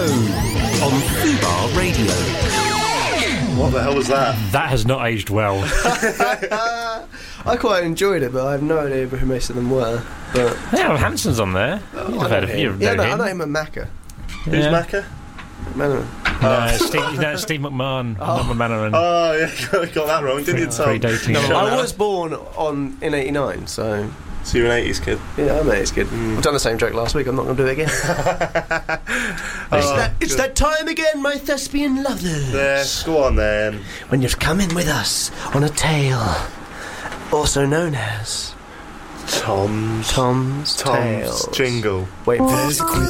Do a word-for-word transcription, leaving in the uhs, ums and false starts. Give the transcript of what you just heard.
on Fubar Radio. What the hell was that? That has not aged well. I quite enjoyed it, but I have no idea who most of them were. But Yeah, Hanson's on there. Oh, You'd I have heard know of, you'd him. have Yeah, known no, I him. know him at Macca. Who's Yeah. Macca? Man, No, Steve, no, Steve McMahon, not McManaman. Oh, yeah, got that wrong, didn't you, Tom? Predating. no, Shut I up. was born on in eighty-nine, so So you're an eighties kid. yeah, I mean it's good. I've done the same joke last week. I'm not going to do it again. it's that, it's that time again, my thespian lovers. There, go on then. When you're coming with us on a tale, also known as Tom's Tom's, Tom's Tales. jingle. Wait for this.